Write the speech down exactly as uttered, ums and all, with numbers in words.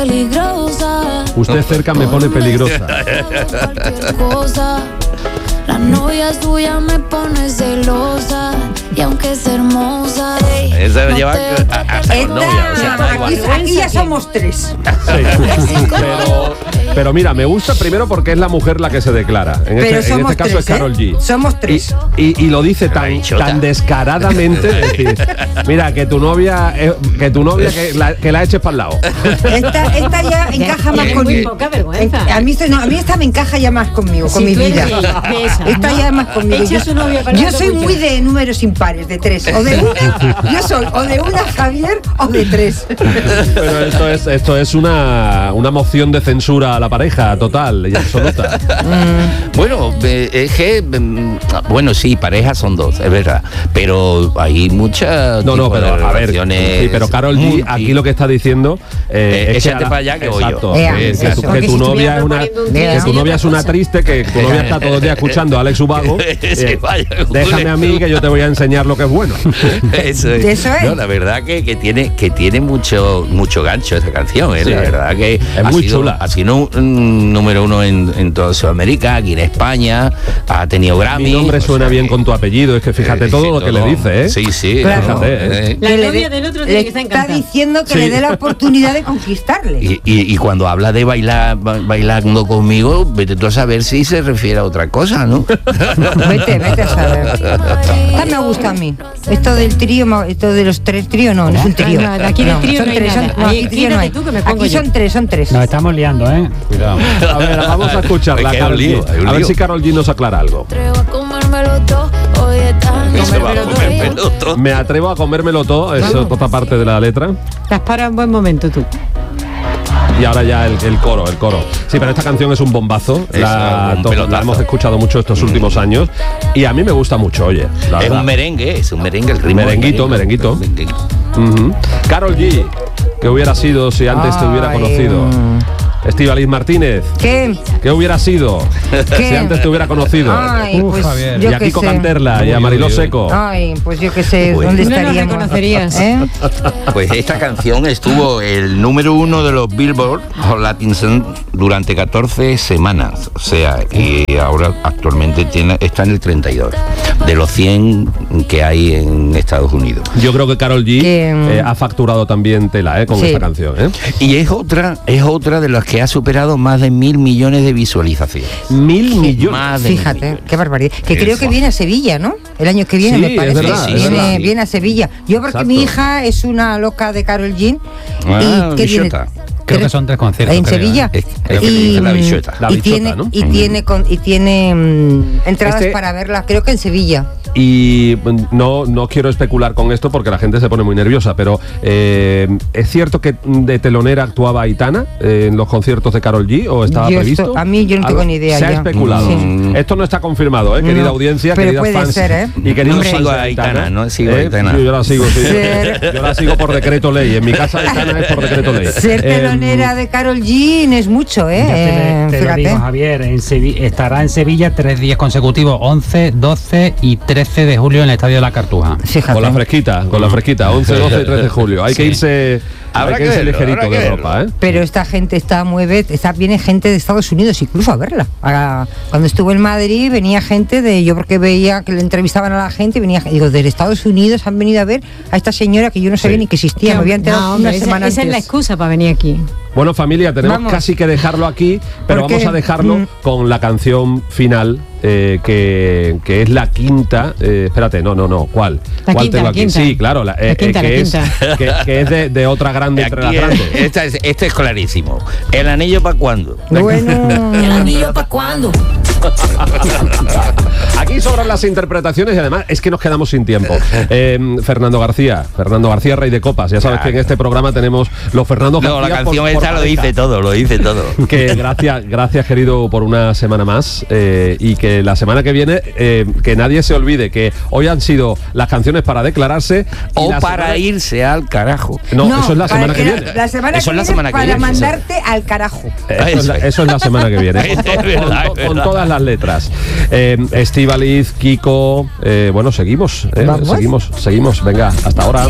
Peligrosa. Usted cerca me pone peligrosa. Cualquier cosa. La novia suya me pone celosa. Y aunque es hermosa, ey, Eso lo no lleva te- a- hasta con novia, o sea, da igual. Aquí, aquí ya somos tres. Sí. Pero, pero mira, me gusta primero porque es la mujer la que se declara. En, Pero este, en somos este caso tres, es Karol ¿eh? G. Somos tres. Y, y, y lo dice tan, Chota. tan descaradamente. Es decir, mira, que tu novia, eh, que tu novia que la, que la eches para el lado. Esta, esta ya encaja más Tienes conmigo. muy poca vergüenza. En- A mí, esto- no, a mí esta me encaja ya más conmigo, con Si mi tú eres vida. de- de esa, Esta ¿no? ya más conmigo. Echa Yo, su novia para yo el soy tuyo. muy de números impares, de tres. O de una, yo soy o de una Javier o de tres. Pero esto es, esto es una, una moción de censura a la pareja total y absoluta. Bueno, eh, es que, mm, bueno, sí, parejas son dos, es verdad, pero hay muchas. No, no, tipos pero de a ver, relaciones sí, pero Karol G multi- aquí lo que está diciendo eh, Eh, es que échate a la- para allá que voy yo. exacto, Ea, que, que eso. tu, Porque que tu si novia es una poniendo un que trío, tu sería novia es otra una cosa. triste, que tu novia está todo el día escuchando a Alex Ubago. Se vaya, déjame a mí que yo te voy a enseñar lo que es bueno. Eso es. Eso es. No, la verdad que, que tiene que tiene mucho mucho gancho esta canción, ¿eh? Sí. La verdad que Es ha muy sido, chula. Ha sido un, un número uno en, en toda Sudamérica, aquí en España, ha tenido Grammy. Mi nombre o suena sea bien que- con tu apellido, es que fíjate eh, todo sí, lo que todo. le dice, ¿eh? Sí, sí. Claro. no, Fíjate, eh, La Que le novia dé- del otro le tiene que estar está encantada. diciendo que Sí. le dé la oportunidad de conquistarle. Y, y- y cuando habla de bailar ba- bailando conmigo, vete tú a saber si se refiere a otra cosa, ¿no? Vete, vete a saber. Esta me gusta a mí. Esto del trío, ma- esto de los tres trío, no, no es un trío. Ah, no, aquí del trío son no hay tres, nada. son- no, Ahí, aquí trío no quítate hay. tú que me pongo Aquí yo. son tres, son tres. Nos estamos liando, ¿eh? Cuidado. A ver, vamos a escucharla. Es que hay un Karol G. lío, hay un A ver lío. si Karol G nos aclara algo. Atrevo a comérmelo todo. Hoy están Se va a comérmelo todo. Me atrevo a comérmelo todo, eso es otra parte de la letra. Te has parado en buen momento tú. Y ahora ya el, el coro, el coro. Sí, pero esta canción es un bombazo. Es La, un to- pelotazo. la hemos escuchado mucho estos últimos años. Y a mí me gusta mucho, oye. la Es verdad. un merengue, es un merengue, el ritmo. Merenguito, del merenguito. Ujú. Karol G, ¿qué hubiera sido si antes te hubiera Ay, conocido? Estíbaliz Martínez, ¿Qué? ¿qué hubiera sido ¿Qué? si antes te hubiera conocido? Ay, Uf, pues Javier. yo y a qué Kiko sé. Canterla y a Mariló Seco. Ay, pues yo qué sé, Uy. ¿dónde No nos estaríamos? reconocerías. ¿Eh? Pues esta canción estuvo el número uno de los Billboard Hot Latin Songs durante catorce semanas. O sea, y ahora actualmente tiene, está en el treinta y dos de los cien que hay en Estados Unidos. Yo creo que Karol G Que, mm, eh, ha facturado también tela eh, con sí. esta canción. ¿eh? Y es otra, es otra de las que ha superado más de mil millones de visualizaciones. Mil millones. Más de mil Fíjate, millones. qué barbaridad. Que Qué creo que fuerte. viene a Sevilla, ¿no? El año que viene, Sí, me es parece. verdad, es viene, verdad. viene a Sevilla. Yo porque Exacto. mi hija es una loca de Karol G. Ah, ¿Y qué tiene? bichota. Creo que son tres conciertos. En creo, Sevilla. ¿eh? Es- creo que y, dice la bichota. La y bichota, tiene, ¿no? y tiene, con, y tiene mm, entradas Este- para verla, creo que en Sevilla. Y mm, no, no quiero especular con esto porque la gente se pone muy nerviosa, pero eh, ¿es cierto que de telonera actuaba Aitana eh, en los conciertos de Karol G o estaba Yo previsto? esto- a mí yo no tengo Algo- ni idea Se ha ya. especulado. Sí. Esto no está confirmado, ¿eh? querida No, audiencia, pero queridas puede fans. ser, ¿eh? Y queridos No fans sigo de a Aitana, no sigo a ¿Eh? Aitana. Yo, yo la sigo, sí. Ser- Yo la sigo por decreto ley. En mi casa Aitana es por decreto ley. Ser Eh, telonera de Karol G no es mucho, ¿eh? Ya te, Eh, te lo fíjate. digo, Javier, en Sevi- estará en Sevilla tres días consecutivos, once, doce y trece de julio en el Estadio de la Cartuja. Fíjate. Con la fresquita, con la fresquita, once, doce y trece de julio. Hay que Sí. irse, Habrá hay que que irse verlo, ligerito habrá que de verlo. ropa, ¿eh? Pero esta gente está mueve, está, viene gente de Estados Unidos incluso a verla. A- cuando estuve en Madrid venía gente de, yo porque veía que le entrevistaban a la gente, venía, digo, de Estados Unidos han venido a ver a esta señora que yo no sabía Sí. ni que existía, me había enterado No, una hombre, esa, semana esa es la antes. excusa para venir aquí. Bueno, familia, tenemos Vamos. casi que dejarlo aquí, pero Porque, vamos a dejarlo mm. con la canción final, eh, que, que es la quinta. eh, espérate, no, no, no, ¿cuál? La ¿Cuál quinta, tengo la aquí? quinta. Sí, claro, la, La eh, quinta, eh, la que, es, quinta. que, que es de, de otra grande entre las Aquí es- grandes. esta es, este es clarísimo. ¿El anillo para cuándo? Bueno, ¿El anillo pa' cuándo? Aquí sobran las interpretaciones y además es que nos quedamos sin tiempo. Eh, Fernando García, Fernando García, rey de copas. Ya sabes Claro. que en este programa tenemos los Fernando García. No, la por- canción por esta lo pareja. dice todo, lo dice todo. Que gracias, gracias querido por una semana más eh, y que la semana que viene eh, que nadie se olvide que hoy han sido las canciones para declararse y O la para semana- irse al carajo. No, eso es la para semana que la- viene. La semana Eso que es la viene semana que para viene, eso. mandarte al carajo. Eso es, la, eso es la semana que viene. Es Con to- verdad, con, es con verdad. todas las letras. Eh, Estíbaliz, Kiko, eh, bueno, seguimos, eh, Vamos. seguimos, seguimos. Venga, hasta ahora.